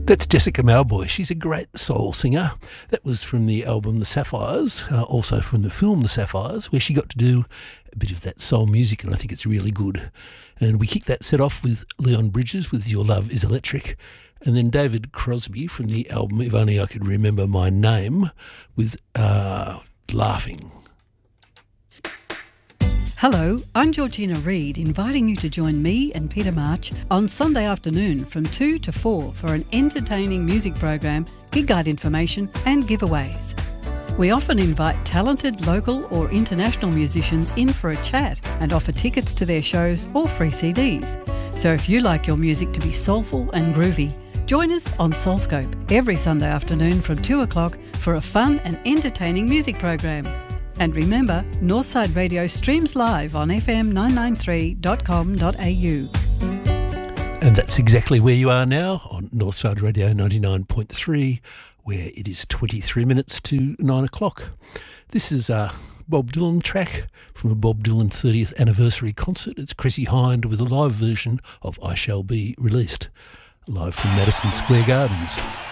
That's Jessica Mauboy. She's a great soul singer. That was from the album The Sapphires, also from the film The Sapphires, where she got to do a bit of that soul music, and I think it's really good. And we kicked that set off with Leon Bridges with Your Love Is Electric, and then David Crosby from the album If Only I Could Remember My Name with Laughing. Hello, I'm Georgina Reid, inviting you to join me and Peter March on Sunday afternoon from 2 to 4 for an entertaining music program, gig guide information and giveaways. We often invite talented local or international musicians in for a chat and offer tickets to their shows or free CDs. So if you like your music to be soulful and groovy, join us on Soulscope every Sunday afternoon from 2 o'clock for a fun and entertaining music program. And remember, Northside Radio streams live on fm993.com.au. And that's exactly where you are now on Northside Radio 99.3, where it is 23 minutes to 9 o'clock. This is a Bob Dylan track from a Bob Dylan 30th anniversary concert. It's Chrissie Hynde with a live version of I Shall Be Released, live from Madison Square Gardens.